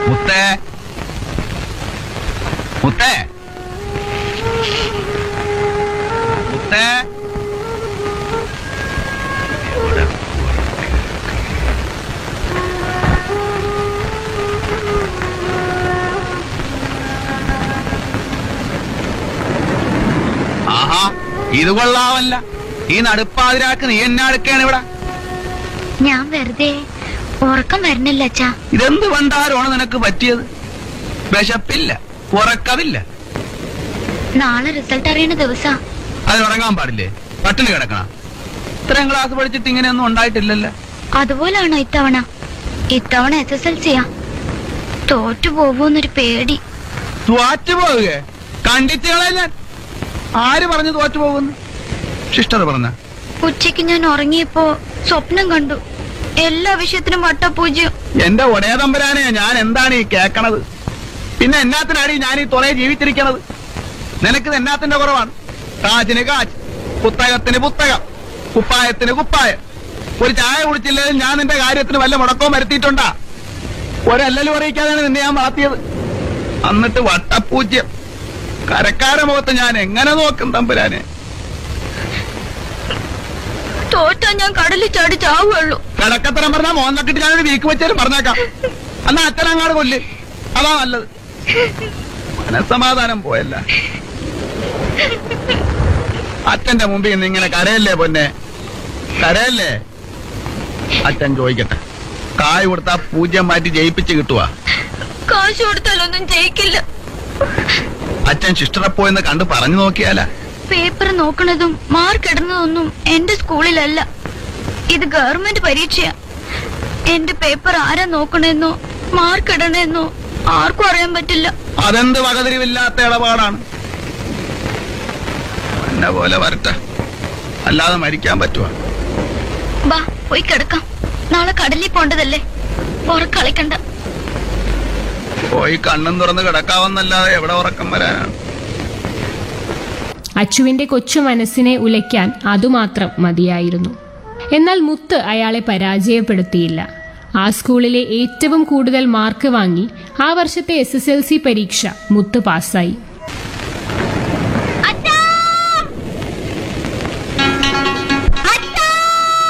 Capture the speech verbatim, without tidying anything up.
മുത്തേ മുത്തേ മുത്തേ ആഹാ, ഇത് കൊള്ളാവല്ല. ഈ നടുപ്പാതിരാക്ക് നീ എന്നാ എടുക്കാണ് ഇവിടെ? ഞാൻ വെറുതെ ഉറക്കം വരണില്ല അച്ഛാ. ഇതെന്ത് പണ്ടാരമാണ് നിനക്ക് പറ്റിയത്? വിശപ്പില്ല, ഉറക്കമില്ല. നാളെ റിസൾട്ട് അറിയണ ദിവസാ. അത് ഉറങ്ങാൻ പാടില്ലേ? പട്ടിണി കിടക്കണം. ഇത്രയും ക്ലാസ് പഠിച്ചിട്ട് ഇങ്ങനെയൊന്നും ഉണ്ടായിട്ടില്ലല്ലോ. അതുപോലാണോ ഇത്തവണ? ഇത്തവണ എസ് എസ് എൽ സിയാ. തോറ്റു പോവൂന്നൊരു പേടി. തോറ്റു പോവുക? കണ്ടിച്ചുകളെ ഞാൻ. ആര് പറഞ്ഞു തോറ്റു പോകുന്നു? സിസ്റ്റർ പറഞ്ഞ. ഉച്ചയ്ക്ക് ഞാൻ ഉറങ്ങിയപ്പോ സ്വപ്നം കണ്ടു. എല്ലാ വിഷയത്തിനും വട്ടപൂജ്യം. എന്റെ ഒരേ തമ്പരാനെ, ഞാൻ എന്താണ് ഈ കേക്കണത്? പിന്നെ എന്നാത്തിനാണ് ഞാൻ ഈ തുറയെ ജീവിച്ചിരിക്കണത്? നിനക്ക് എന്നാത്തിന്റെ കുറവാണ്? കാച്ചിന് കാച്ച്, പുസ്തകത്തിന് പുസ്തകം, കുപ്പായത്തിന് കുപ്പായം. ഒരു ചായ കുടിച്ചില്ലെങ്കിൽ ഞാൻ നിന്റെ കാര്യത്തിന് വല്ല മുടക്കവും വരുത്തിയിട്ടുണ്ടാ? ഒരല്ലലും അറിയിക്കാതെയാണ് നിന്നെ ഞാൻ വളർത്തിയത്. എന്നിട്ട് വട്ടപൂജ്യം. കരക്കാര മുഖത്ത് ഞാൻ എങ്ങനെ നോക്കും തമ്പുരാനെ? തോറ്റാ ഞാൻ കടലിൽ ചാടി ചാവുള്ളൂ. കിടക്കത്തരം പറഞ്ഞാൽ മോൻ നട്ടിട്ട് ഞാനൊരു വീക്ക് വെച്ചാലും പറഞ്ഞേക്കാം. എന്നാ അച്ഛനങ്ങാട് കൊല്ല്, അതാ നല്ലത്. മനസ്സമാധാനം പോയല്ല. അച്ഛന്റെ മുമ്പിൽ നിന്ന് ഇങ്ങനെ കരയല്ലേ പൊന്നെ, കരയല്ലേ. അച്ഛൻ ചോദിക്കട്ടെ, കായ് കൊടുത്താ പൂജ്യം മാറ്റി ജയിപ്പിച്ച് കിട്ടുവാ? കാശ് കൊടുത്താലൊന്നും ജയിക്കില്ല. അച്ഛൻ സിസ്റ്ററെ പോയെന്ന് കണ്ട് പറഞ്ഞു നോക്കിയാലാ? പേപ്പർ നോക്കണതും മാർക്ക് ഇടുന്നതൊന്നും എന്റെ സ്കൂളിലല്ല. ഇത് ഗവൺമെന്റ് പരീക്ഷയാ. എന്റെ പേപ്പർ ആരാ നോക്കണെന്നോ മാർക്ക് ഇടണെന്നോ ആർക്കും അറിയാൻ പറ്റില്ല. അതെന്ത് വകതിരിവില്ലാത്ത ഇടപാടാണ്. എന്നെ പോലെ വരട്ടെ, അല്ലാതെ മരിക്കാൻ പറ്റുവാ? ബാ പോയി കിടക്കാം. നാളെ കടലിൽ പോണ്ടതല്ലേ, ഉറക്കളിക്കണ്ട. പോയി കണ്ണും തുറന്ന് കിടക്കാവെന്നല്ലാതെ എവിടെ ഉറക്കം വരാനാണ്? അച്ചുവിന്റെ കൊച്ചു മനസ്സിനെ ഉലയ്ക്കാൻ അതുമാത്രം മതിയായിരുന്നു. എന്നാൽ മുത്ത് അയാളെ പരാജയപ്പെടുത്തിയില്ല. ആ സ്കൂളിലെ ഏറ്റവും കൂടുതൽ മാർക്ക് വാങ്ങി ആ വർഷത്തെ എസ് എസ് എൽ സി പരീക്ഷ മുത്ത് പാസ്സായി.